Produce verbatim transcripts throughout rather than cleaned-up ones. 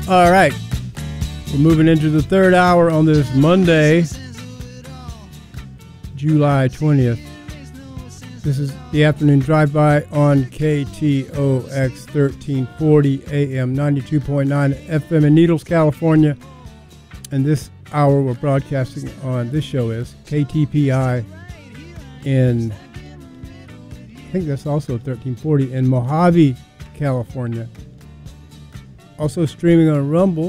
All right. We're moving into the third hour on this Monday, July twentieth. This is the afternoon drive-by on K T O X thirteen forty A M, ninety-two point nine F M in Needles, California. And this hour we're broadcasting on, this show is K T P I in, I think that's also thirteen forty, in Mojave, California. Also streaming on Rumble.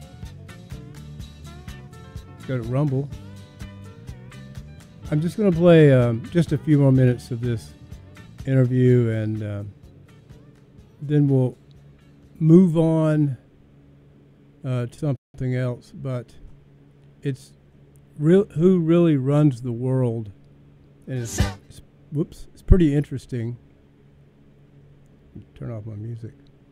Go to Rumble. I'm just going to play um, just a few more minutes of this interview, and uh, then we'll move on uh, to something else. But it's real, who really runs the world, and it's, it's whoops, it's pretty interesting. Turn off my music.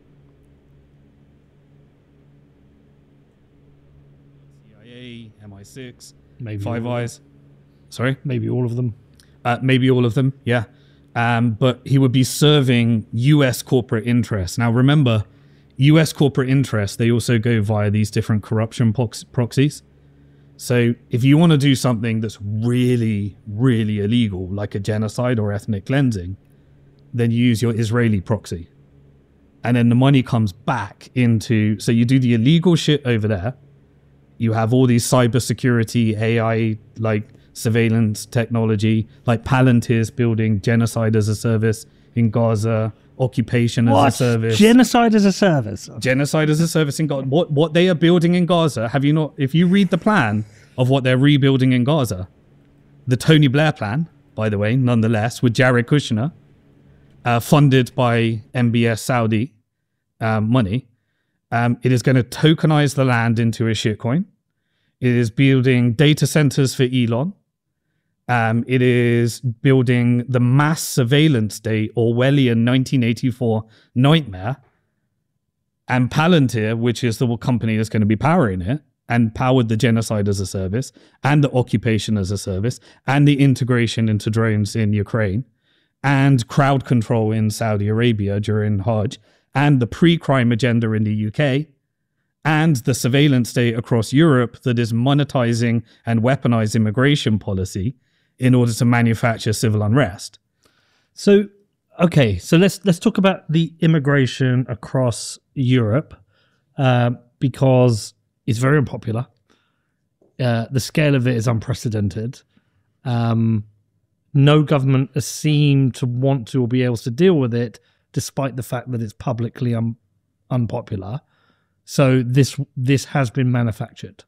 C I A, M I six, maybe Five Eyes. Sorry? Maybe all of them. Uh, maybe all of them, yeah. Um, but he would be serving U S corporate interests. Now, remember, U S corporate interests, they also go via these different corruption prox- proxies. So if you want to do something that's really, really illegal, like a genocide or ethnic cleansing, then you use your Israeli proxy. And then the money comes back into... So you do the illegal shit over there. You have all these cybersecurity, A I, like... surveillance technology, like Palantir's building genocide as a service in Gaza, occupation what? as a service. Genocide as a service? Genocide as a service in Gaza. What, what they are building in Gaza, have you not, if you read the plan of what they're rebuilding in Gaza, the Tony Blair plan, by the way, nonetheless, with Jared Kushner, uh, funded by M B S Saudi um, money, um, it is going to tokenize the land into a shitcoin. It is building data centers for Elon. Um, it is building the mass surveillance state, Orwellian nineteen eighty-four nightmare. And Palantir, which is the company that's going to be powering it, and powered the genocide as a service, and the occupation as a service, and the integration into drones in Ukraine, and crowd control in Saudi Arabia during Hajj, and the pre-crime agenda in the U K, and the surveillance state across Europe that is monetizing and weaponized immigration policy in order to manufacture civil unrest. So, okay, so let's let's talk about the immigration across Europe, uh, because it's very unpopular. Uh, the scale of it is unprecedented. Um, no government has seemed to want to or be able to deal with it, despite the fact that it's publicly un- unpopular. So this this has been manufactured.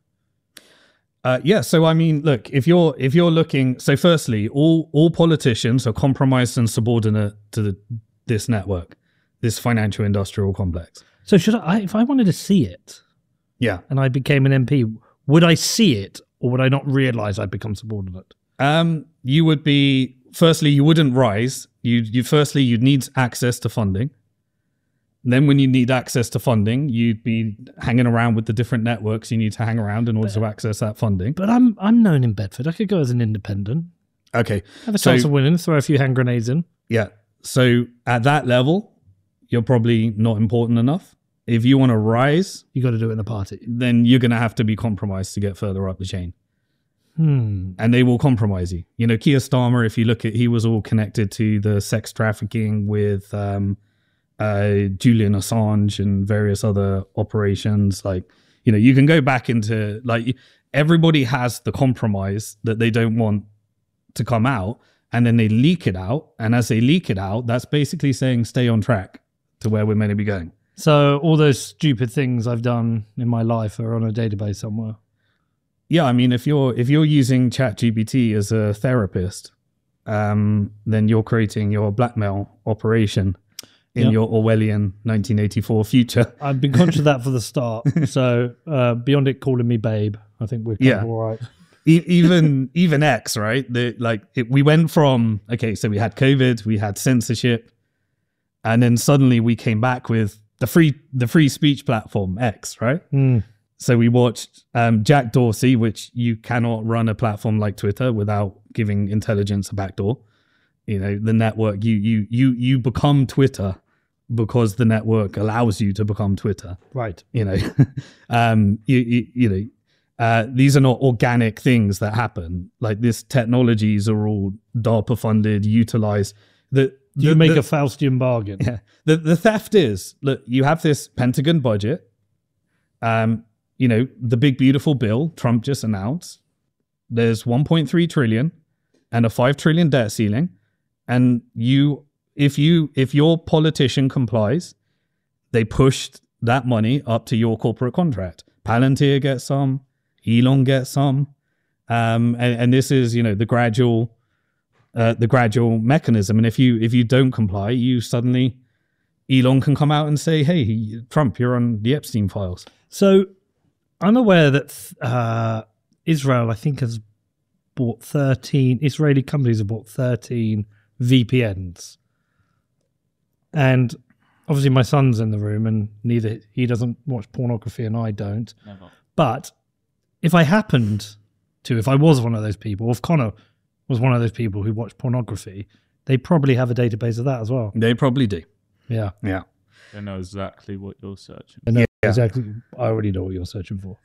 Uh, yeah. So I mean, look, if you're if you're looking, so firstly, all all politicians are compromised and subordinate to the, this network, this financial industrial complex. So should I, if I wanted to see it, yeah, and I became an M P, would I see it, or would I not realize I'd become subordinate? Um, you would be. Firstly, you wouldn't rise. You you firstly you'd need access to funding. Then when you need access to funding, you'd be hanging around with the different networks you need to hang around in order but, to access that funding. But I'm I'm known in Bedford. I could go as an independent. Okay. Have a so, chance of winning, throw a few hand grenades in. Yeah. So at that level, you're probably not important enough. If you want to rise... You got to do it in a party. Then you're going to have to be compromised to get further up the chain. Hmm. And they will compromise you. You know, Keir Starmer, if you look at... He was all connected to the sex trafficking with... Um, Uh, Julian Assange and various other operations. Like, you know, you can go back into, like, everybody has the compromise that they don't want to come out, and then they leak it out. And as they leak it out, that's basically saying stay on track to where we're meant to be going. So all those stupid things I've done in my life are on a database somewhere. Yeah, I mean, if you're if you're using ChatGPT as a therapist, um, then you're creating your blackmail operation in yep. your Orwellian nineteen eighty-four future. I've been conscious of that for the start. So uh, beyond it calling me babe, I think we're kind yeah. of all right. E- even even X, right? The, like it, we went from, okay, so we had COVID, we had censorship, and then suddenly we came back with the free the free speech platform X, right? Mm. So we watched um, Jack Dorsey, which you cannot run a platform like Twitter without giving intelligence a backdoor. You know, the network, you you you you become Twitter because the network allows you to become Twitter. Right. You know, um, you, you, you know, uh, these are not organic things that happen. Like these technologies are all DARPA funded, utilized. The, You the, make the, a Faustian bargain. yeah. The the theft is, look, you have this Pentagon budget. Um, you know, the big beautiful bill Trump just announced. There's one point three trillion and a five trillion debt ceiling, and you. If you if your politician complies, they pushed that money up to your corporate contract. Palantir gets some, Elon gets some, um, and, and this is you know the gradual uh, the gradual mechanism. And if you if you don't comply, you suddenly Elon can come out and say, "Hey, Trump, you're on the Epstein files." So I'm aware that uh, Israel, I think, has bought thirteen Israeli companies have bought thirteen V P Ns. And obviously my son's in the room and neither he doesn't watch pornography and I don't. Never. But if I happened to, if I was one of those people, if Connor was one of those people who watched pornography, they probably have a database of that as well. They probably do. Yeah. Yeah. They know exactly what you're searching. I know Yeah. exactly. I already know what you're searching for.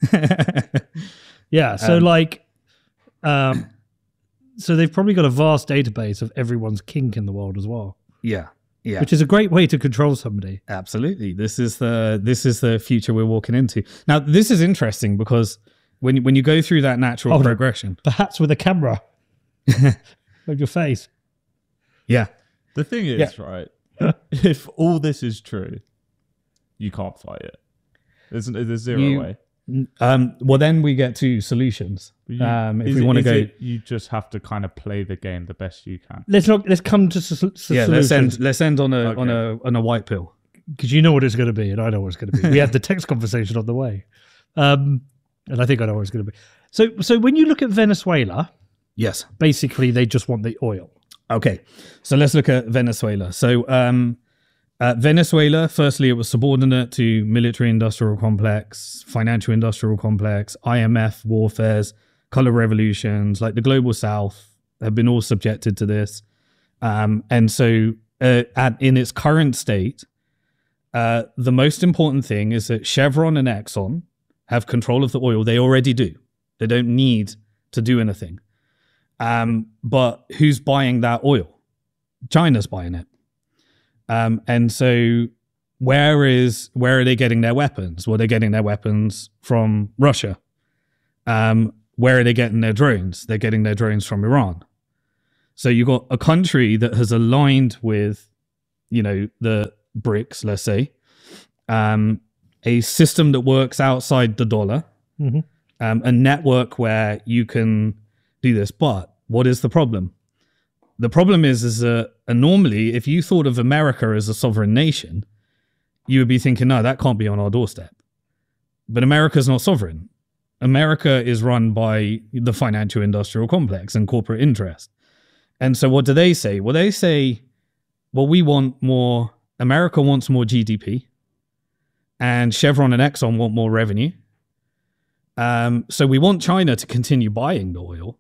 Yeah. So Um, like, um, so they've probably got a vast database of everyone's kink in the world as well, Yeah. Yeah. which is a great way to control somebody. Absolutely. This is the this is the future we're walking into. Now, this is interesting because when when you go through that natural Hold on. progression. Perhaps with a camera of your face. Yeah. The thing is, right, if all this is true, you can't fight it. There's, there's zero You- way. Um, well, then we get to solutions. You- Um, if is we it- want to is go, it you just have to kind of play the game the best you can. Let's not. Let's come to s- s- yeah, solutions. let's end. Let's end on a on Okay. a on a white pill. Because you know what it's going to be, and I know what it's going to be. We had the text conversation on the way, um, and I think I know what it's going to be. So, so when you look at Venezuela, Yes. basically they just want the oil. Okay. So let's look at Venezuela. So um, uh, Venezuela, firstly, it was subordinate to military-industrial complex, financial-industrial complex, I M F warfares, color revolutions, like the global South have been all subjected to this. Um, and so uh, at, in its current state, uh, the most important thing is that Chevron and Exxon have control of the oil. They already do. They don't need to do anything. Um, but who's buying that oil? China's buying it. Um, and so where is where are they getting their weapons? Well, they're getting their weapons from Russia. Um, where are they getting their drones? They're getting their drones from Iran. So you've got a country that has aligned with, you know, the BRICS, let's say, um, a system that works outside the dollar, Mhm. um, a network where you can do this. But what is the problem? The problem is, is that uh, normally, if you thought of America as a sovereign nation, you would be thinking, no, that can't be on our doorstep. But America's not sovereign. America is run by the financial industrial complex and corporate interest. And so what do they say? Well, they say, well, we want more, America wants more G D P, and Chevron and Exxon want more revenue. Um, so we want China to continue buying the oil,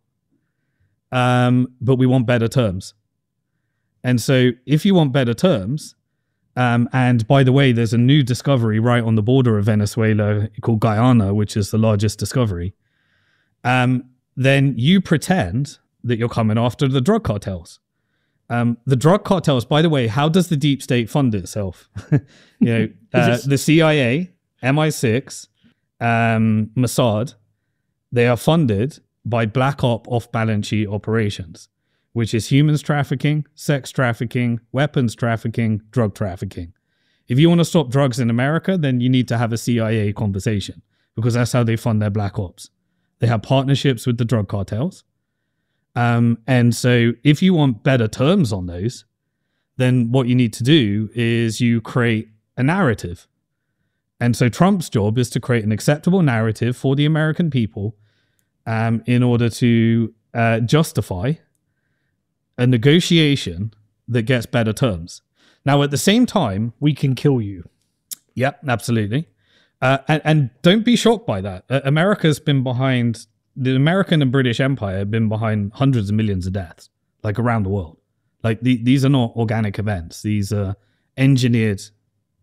um, but we want better terms. And so if you want better terms, um, and by the way, there's a new discovery right on the border of Venezuela called Guyana, which is the largest discovery, um, then you pretend that you're coming after the drug cartels. Um, the drug cartels, by the way, how does the deep state fund itself? you know, uh, the C I A, M I six, um, Mossad, they are funded by black op off-balance sheet operations, which is humans trafficking, sex trafficking, weapons trafficking, drug trafficking. If you want to stop drugs in America, then you need to have a C I A conversation, because that's how they fund their black ops. They have partnerships with the drug cartels. Um, and so if you want better terms on those, then what you need to do is you create a narrative. And so Trump's job is to create an acceptable narrative for the American people um, in order to uh, justify a negotiation that gets better terms. Now, at the same time, We can kill you. yep, absolutely. Uh, and, and don't be shocked by that. Uh, America's been behind, the American and British Empire have been behind hundreds of millions of deaths, like around the world. Like the, these are not organic events. These are engineered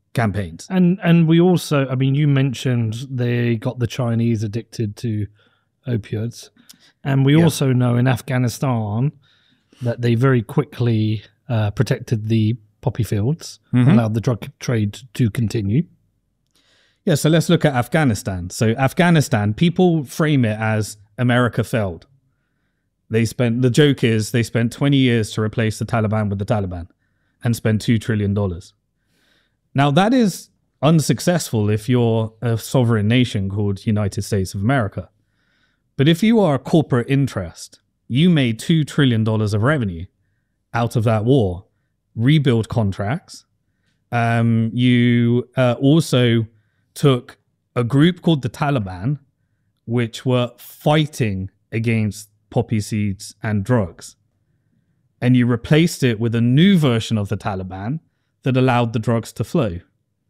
campaigns. And and we also, I mean, you mentioned they got the Chinese addicted to opioids, and we Yeah. also know in Afghanistan that they very quickly uh, protected the poppy fields, Mhm. allowed the drug trade to continue. Yeah, so let's look at Afghanistan. So Afghanistan, people frame it as America failed. They spent, the joke is they spent twenty years to replace the Taliban with the Taliban and spent two trillion dollars. Now that is unsuccessful if you're a sovereign nation called United States of America. But if you are a corporate interest, you made two trillion dollars of revenue out of that war, rebuild contracts. Um, you uh, also took a group called the Taliban, which were fighting against poppy seeds and drugs. And you replaced it with a new version of the Taliban that allowed the drugs to flow.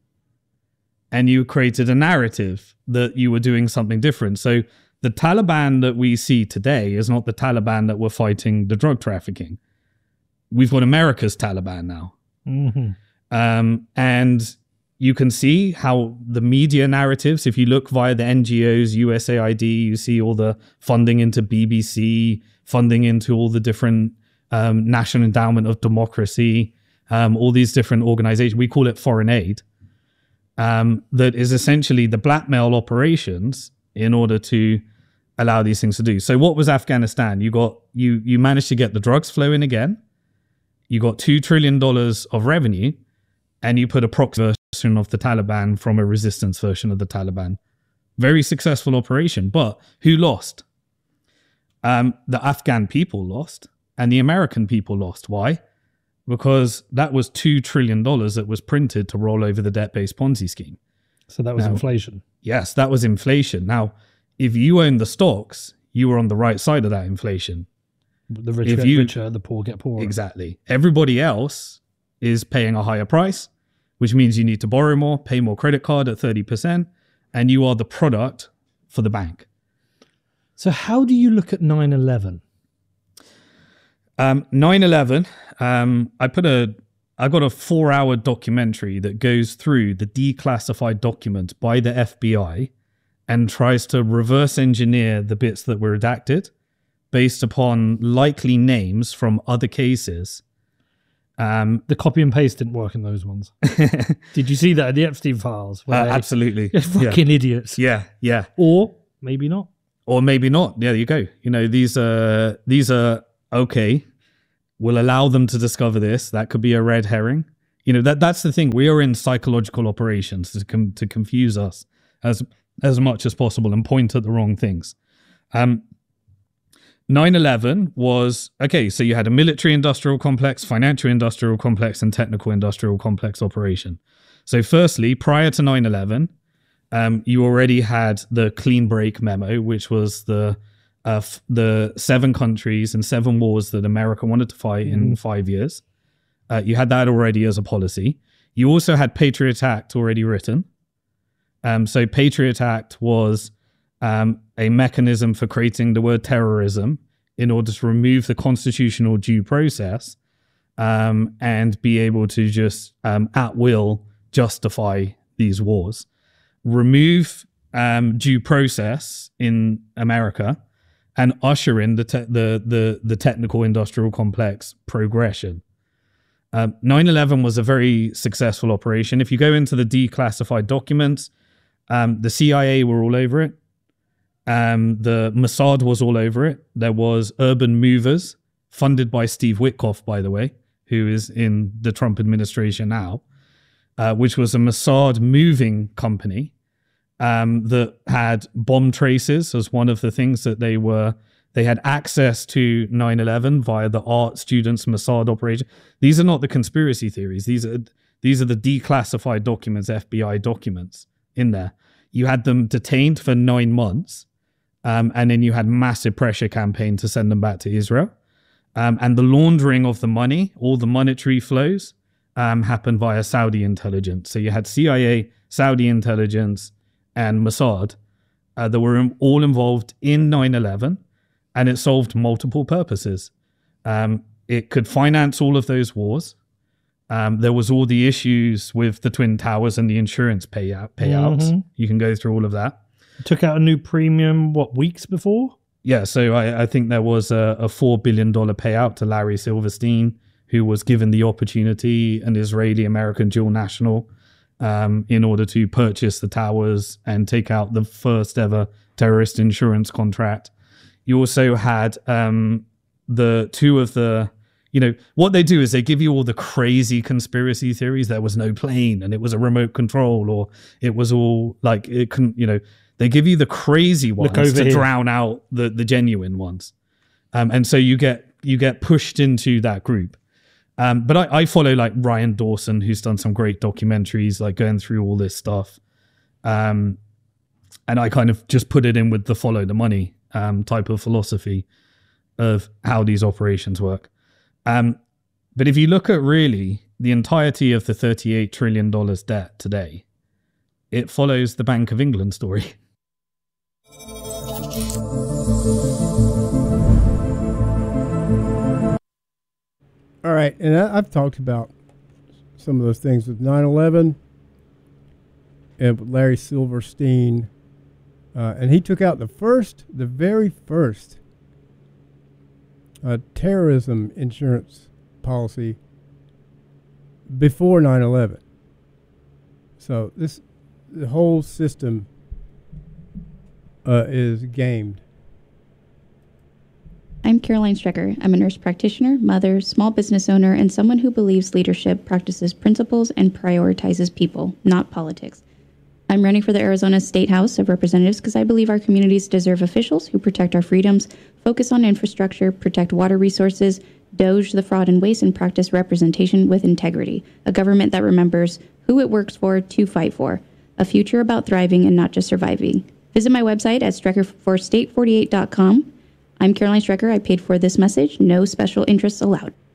And you created a narrative that you were doing something different. So the Taliban that we see today is not the Taliban that were fighting the drug trafficking. We've got America's Taliban now. Mm-hmm. Um, and you can see how the media narratives, if you look via the N G Os, U S A I D, you see all the funding into B B C, funding into all the different um, National Endowment of Democracy, um, all these different organizations. We call it foreign aid. Um, that is essentially the blackmail operations in order to allow these things to do. So what was Afghanistan? You got you you managed to get the drugs flowing again. You got two trillion dollars of revenue, and you put a proxy version of the Taliban from a resistance version of the Taliban. Very successful operation, but who lost? Um, the Afghan people lost, and the American people lost. Why? Because that was two trillion dollars that was printed to roll over the debt-based Ponzi scheme. So that was Now- inflation. Yes, that was inflation. Now, if you own the stocks, you were on the right side of that inflation. The rich If get you- richer, the poor get poorer. Exactly. Everybody else is paying a higher price, which means you need to borrow more, pay more credit card at thirty percent, and you are the product for the bank. So how do you look at nine eleven? Um, nine eleven, um, I put a, I got a four hour documentary that goes through the declassified document by the F B I and tries to reverse engineer the bits that were redacted based upon likely names from other cases. Um, The copy and paste didn't work in those ones. Did you see that in the Epstein files? uh, Where they- absolutely. They're fucking idiots. Yeah, yeah. Or maybe not. Or maybe not. Yeah, there you go. You know, these are, these are okay. We'll allow them to discover this. That could be a red herring. You know, that that's the thing. We are in psychological operations to com- to confuse us as as much as possible and point at the wrong things. Um, nine eleven was, okay, so you had a military industrial complex, financial industrial complex, and technical industrial complex operation. So firstly, prior to nine eleven, um, you already had the clean break memo, which was the uh, f- the seven countries and seven wars that America wanted to fight in five years. Uh, you had that already as a policy. You also had Patriot Act already written. Um, so Patriot Act was um, a mechanism for creating the word terrorism in order to remove the constitutional due process um, and be able to just um, at will justify these wars. Remove um, due process in America and usher in the te- the the the technical industrial complex progression. Um, nine eleven was a very successful operation. If you go into the declassified documents, um, the C I A were all over it. Um, the Mossad was all over it. There was Urban Movers, funded by Steve Witkoff, by the way, who is in the Trump administration now, uh, which was a Mossad moving company um, that had bomb traces as one of the things that they were. They had access to nine eleven via the art students Mossad operation. These are not the conspiracy theories. These are these are the declassified documents, F B I documents in there. You had them detained for nine months, um, and then you had massive pressure campaign to send them back to Israel. Um, and the laundering of the money, all the monetary flows, um, happened via Saudi intelligence. So you had C I A, Saudi intelligence, and Mossad uh, that were all involved in nine eleven. And it solved multiple purposes. Um, it could finance all of those wars. Um, there was all the issues with the Twin Towers and the insurance payout payouts. Mhm. You can go through all of that. Took out a new premium, what, weeks before? Yeah, so I, I think there was a, a four billion dollars payout to Larry Silverstein, who was given the opportunity, an Israeli-American dual national, um, in order to purchase the towers and take out the first ever terrorist insurance contract. You also had um, the two of the, you know, what they do is they give you all the crazy conspiracy theories. There was no plane and it was a remote control, or it was all like, it couldn't, you know, they give you the crazy ones over to here. drown out the, the genuine ones. Um, and so you get, you get pushed into that group. Um, but I, I follow like Ryan Dawson, who's done some great documentaries, like going through all this stuff. Um, and I kind of just put it in with the follow the money um, type of philosophy of how these operations work. Um, but if you look at really the entirety of the thirty-eight trillion dollars debt today, it follows the Bank of England story. All right, and I, I've talked about some of those things with nine eleven and with Larry Silverstein, uh, and he took out the first, the very first uh, terrorism insurance policy before nine eleven. So this, the whole system uh, is gamed. I'm Caroline Strecker. I'm a nurse practitioner, mother, small business owner, and someone who believes leadership practices principles and prioritizes people, not politics. I'm running for the Arizona State House of Representatives because I believe our communities deserve officials who protect our freedoms, focus on infrastructure, protect water resources, doge the fraud and waste, and practice representation with integrity. A government that remembers who it works for to fight for. A future about thriving and not just surviving. Visit my website at strecker for state forty-eight dot com. I'm Caroline Strecker. I paid for this message. No special interests allowed.